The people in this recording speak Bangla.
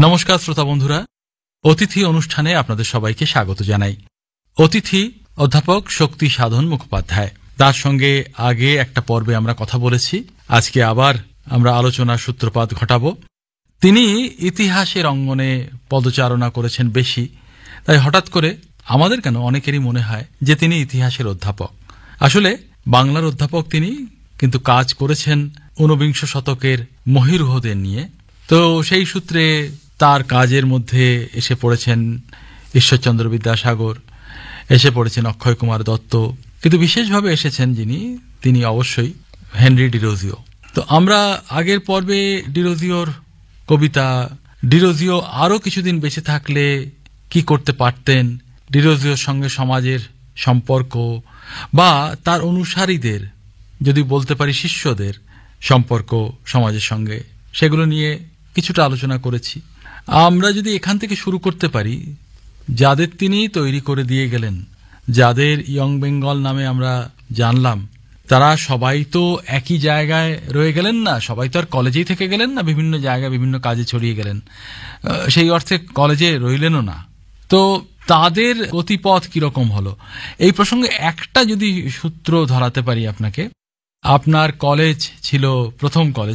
নমস্কার শ্রোতা বন্ধুরা, অতিথি অনুষ্ঠানে আপনাদের সবাইকে স্বাগত জানাই। অতিথি অধ্যাপক শক্তি সাধন মুখোপাধ্যায়, তার সঙ্গে আগে একটা পর্বে আমরা কথা বলেছি। আজকে আবার আমরা আলোচনার সূত্রপাত ঘটাব। তিনি ইতিহাসের অঙ্গনে পদচারণা করেছেন বেশি, তাই হঠাৎ করে আমাদের কেন অনেকেরই মনে হয় যে তিনি ইতিহাসের অধ্যাপক। আসলে বাংলার অধ্যাপক তিনি, কিন্তু কাজ করেছেন ঊনবিংশ শতকের মহীরুহদের নিয়ে। তো সেই সূত্রে তার কাজের মধ্যে এসে পড়েছেন ঈশ্বরচন্দ্র বিদ্যাসাগর, এসে পড়েছেন অক্ষয় কুমার দত্ত, কিন্তু বিশেষভাবে এসেছেন তিনি অবশ্যই হেনরি ডিরোজিও। তো আমরা আগের পর্বে ডিরোজিওর কবিতা, ডিরোজিও আরও কিছুদিন বেঁচে থাকলে কি করতে পারতেন, ডিরোজিওর সঙ্গে সমাজের সম্পর্ক বা তার অনুসারীদের, যদি বলতে পারি শিষ্যদের সম্পর্ক সমাজের সঙ্গে, সেগুলো নিয়ে কিছুটা আলোচনা করেছি। আমরা যদি এখান থেকে শুরু করতে পারি, যাদের তিনি তৈরি করে দিয়ে গেলেন, যাদের ইয়ং বেঙ্গল নামে আমরা জানলাম, তারা সবাই তো একই জায়গায় রয়ে গেলেন না, সবাই তো আর কলেজেই থেকে গেলেন না, বিভিন্ন জায়গায় বিভিন্ন কাজে ছড়িয়ে গেলেন, সেই অর্থে কলেজে রইলেনও না। তো তাদের গতিপথ কিরকম হলো, এই প্রসঙ্গে একটা যদি সূত্র ধরাতে পারি আপনাকে। আপনার কলেজ ছিল প্রথম কলেজ,